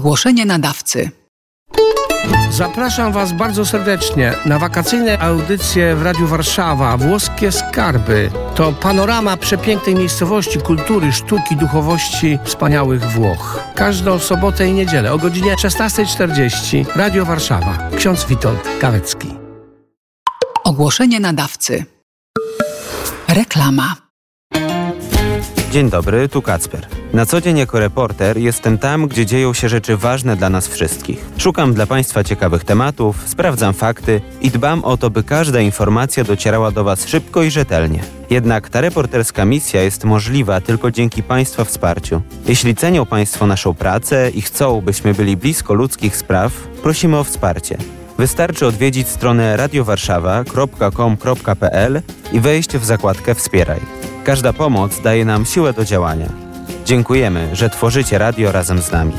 Ogłoszenie nadawcy. Zapraszam Was bardzo serdecznie na wakacyjne audycje w Radiu Warszawa. Włoskie Skarby to panorama przepięknej miejscowości, kultury, sztuki, duchowości wspaniałych Włoch. Każdą sobotę i niedzielę o godzinie 16:40 Radio Warszawa. Ksiądz Witold Kawecki. Ogłoszenie nadawcy. Reklama. Dzień dobry, tu Kacper. Na co dzień jako reporter jestem tam, gdzie dzieją się rzeczy ważne dla nas wszystkich. Szukam dla Państwa ciekawych tematów, sprawdzam fakty i dbam o to, by każda informacja docierała do Was szybko i rzetelnie. Jednak ta reporterska misja jest możliwa tylko dzięki Państwa wsparciu. Jeśli cenią Państwo naszą pracę i chcą, byśmy byli blisko ludzkich spraw, prosimy o wsparcie. Wystarczy odwiedzić stronę radiowarszawa.com.pl i wejść w zakładkę Wspieraj. Każda pomoc daje nam siłę do działania. Dziękujemy, że tworzycie radio razem z nami.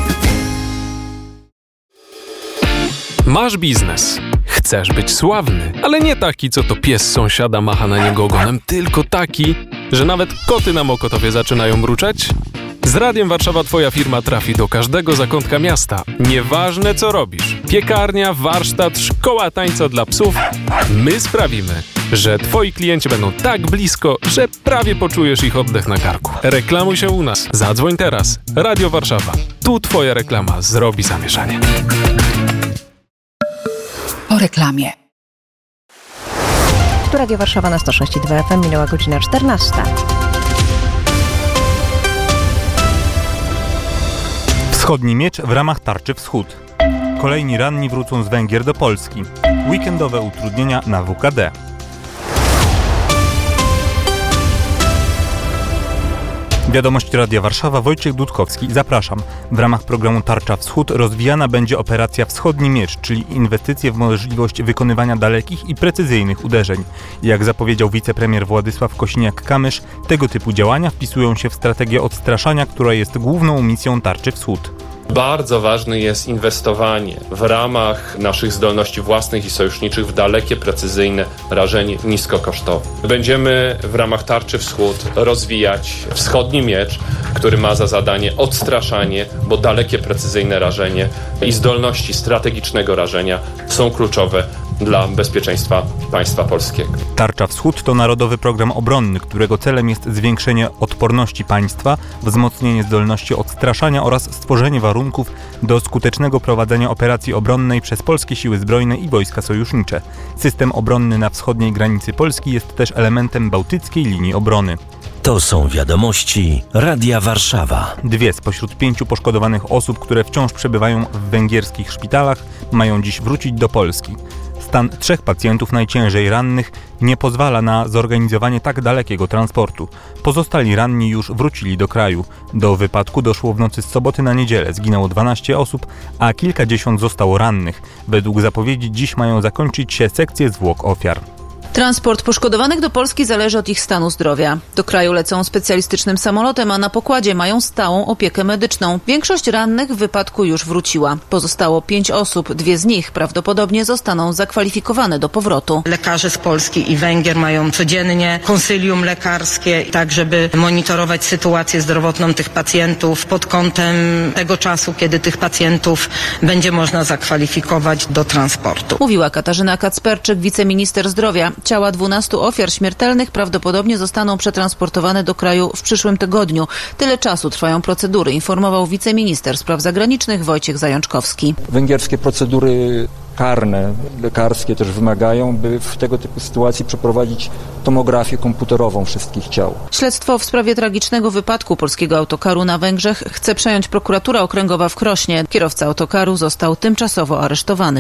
Masz biznes. Chcesz być sławny, ale nie taki, co to pies sąsiada macha na niego ogonem, tylko taki, że nawet koty na Mokotowie zaczynają mruczeć? Z Radiem Warszawa Twoja firma trafi do każdego zakątka miasta. Nieważne co robisz. Piekarnia, warsztat, szkoła tańca dla psów. My sprawimy, że Twoi klienci będą tak blisko, że prawie poczujesz ich oddech na karku. Reklamuj się u nas. Zadzwoń teraz. Radio Warszawa. Tu Twoja reklama zrobi zamieszanie. Po reklamie. Tu Radio Warszawa na 106,2 FM, minęła godzina 14. Wschodni miecz w ramach tarczy Wschód. Kolejni ranni wrócą z Węgier do Polski. Weekendowe utrudnienia na WKD. Wiadomości Radia Warszawa, Wojciech Dudkowski. Zapraszam. W ramach programu Tarcza Wschód rozwijana będzie operacja Wschodni Miecz, czyli inwestycje w możliwość wykonywania dalekich i precyzyjnych uderzeń. Jak zapowiedział wicepremier Władysław Kosiniak-Kamysz, tego typu działania wpisują się w strategię odstraszania, która jest główną misją Tarczy Wschód. Bardzo ważne jest inwestowanie w ramach naszych zdolności własnych i sojuszniczych w dalekie, precyzyjne rażenie niskokosztowe. Będziemy w ramach Tarczy Wschód rozwijać Wschodni Miecz, który ma za zadanie odstraszanie, bo dalekie, precyzyjne rażenie i zdolności strategicznego rażenia są kluczowe dla bezpieczeństwa państwa polskiego. Tarcza Wschód to narodowy program obronny, którego celem jest zwiększenie odporności państwa, wzmocnienie zdolności odstraszania oraz stworzenie warunków do skutecznego prowadzenia operacji obronnej przez polskie siły zbrojne i wojska sojusznicze. System obronny na wschodniej granicy Polski jest też elementem bałtyckiej linii obrony. To są wiadomości Radia Warszawa. 2 spośród 5 poszkodowanych osób, które wciąż przebywają w węgierskich szpitalach, mają dziś wrócić do Polski. Stan 3 pacjentów najciężej rannych nie pozwala na zorganizowanie tak dalekiego transportu. Pozostali ranni już wrócili do kraju. Do wypadku doszło w nocy z soboty na niedzielę. Zginęło 12 osób, a kilkadziesiąt zostało rannych. Według zapowiedzi dziś mają zakończyć się sekcje zwłok ofiar. Transport poszkodowanych do Polski zależy od ich stanu zdrowia. Do kraju lecą specjalistycznym samolotem, a na pokładzie mają stałą opiekę medyczną. Większość rannych w wypadku już wróciła. Pozostało 5 osób. 2 z nich prawdopodobnie zostaną zakwalifikowane do powrotu. Lekarze z Polski i Węgier mają codziennie konsylium lekarskie, tak żeby monitorować sytuację zdrowotną tych pacjentów pod kątem tego czasu, kiedy tych pacjentów będzie można zakwalifikować do transportu. Mówiła Katarzyna Kacperczyk, wiceminister zdrowia. Ciała 12 ofiar śmiertelnych prawdopodobnie zostaną przetransportowane do kraju w przyszłym tygodniu. Tyle czasu trwają procedury, informował wiceminister spraw zagranicznych Wojciech Zajączkowski. Węgierskie procedury karne, lekarskie też wymagają, by w tego typu sytuacji przeprowadzić tomografię komputerową wszystkich ciał. Śledztwo w sprawie tragicznego wypadku polskiego autokaru na Węgrzech chce przejąć prokuratura okręgowa w Krośnie. Kierowca autokaru został tymczasowo aresztowany.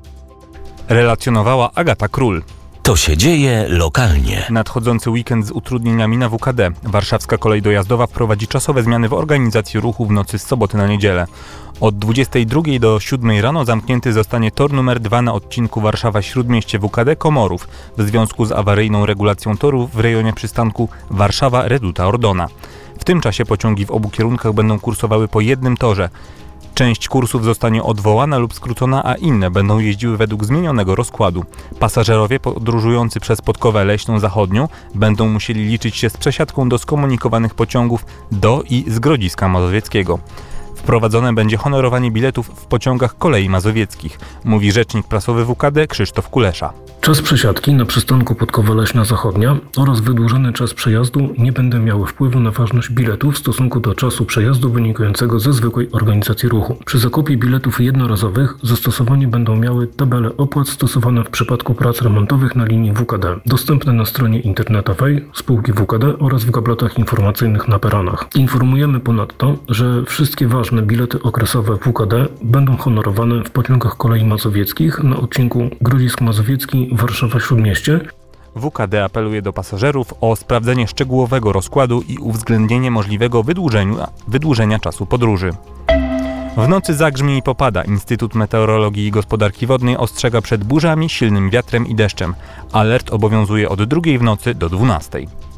Relacjonowała Agata Król. To się dzieje lokalnie. Nadchodzący weekend z utrudnieniami na WKD. Warszawska Kolej Dojazdowa wprowadzi czasowe zmiany w organizacji ruchu w nocy z soboty na niedzielę. Od 22 do 7 rano zamknięty zostanie tor numer 2 na odcinku Warszawa-Śródmieście WKD Komorów w związku z awaryjną regulacją toru w rejonie przystanku Warszawa-Reduta Ordona. W tym czasie pociągi w obu kierunkach będą kursowały po jednym torze. Część kursów zostanie odwołana lub skrócona, a inne będą jeździły według zmienionego rozkładu. Pasażerowie podróżujący przez Podkowę Leśną Zachodnią będą musieli liczyć się z przesiadką do skomunikowanych pociągów do i z Grodziska Mazowieckiego. W Wprowadzone będzie honorowanie biletów w pociągach kolei mazowieckich, mówi rzecznik prasowy WKD Krzysztof Kulesza. Czas przesiadki na przystanku Podkowa Leśna Zachodnia oraz wydłużony czas przejazdu nie będą miały wpływu na ważność biletu w stosunku do czasu przejazdu wynikającego ze zwykłej organizacji ruchu. Przy zakupie biletów jednorazowych zastosowanie będą miały tabele opłat stosowane w przypadku prac remontowych na linii WKD, dostępne na stronie internetowej spółki WKD oraz w gablotach informacyjnych na peronach. Informujemy ponadto, że wszystkie ważne bilety okresowe WKD będą honorowane w pociągach kolei mazowieckich na odcinku Grodzisk Mazowiecki Warszawa-Śródmieście. WKD apeluje do pasażerów o sprawdzenie szczegółowego rozkładu i uwzględnienie możliwego wydłużenia czasu podróży. W nocy zagrzmi i popada. Instytut Meteorologii i Gospodarki Wodnej ostrzega przed burzami, silnym wiatrem i deszczem. Alert obowiązuje od 2 w nocy do 12.